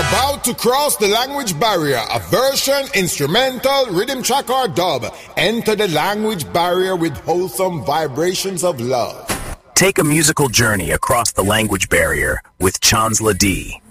About to cross the language barrier, a version, instrumental, rhythm track or dub. Enter the language barrier with wholesome vibrations of love. Take a musical journey across the language barrier with Chansla D.